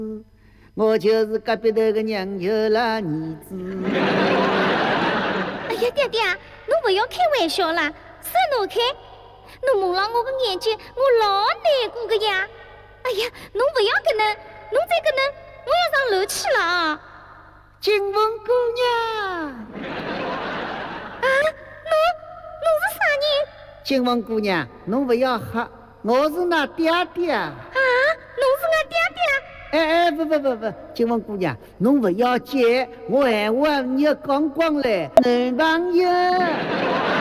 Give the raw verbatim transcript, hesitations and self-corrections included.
我就是隔壁头个娘舅啦儿子。 哎呀，爹爹，侬不要开玩笑啦，啥侬开？侬蒙了我个眼睛，我老难过个呀！哎呀，侬不要搿能，侬再搿能，我要上楼去了啊！ 金凤姑娘， 啊，侬侬是啥人？ 金凤姑娘，侬不要吓，我是那爹爹。 啊，侬是我爹爹？ 哎哎，不不不不，金凤姑娘，侬不要急，我闲话你要讲光来，男朋友。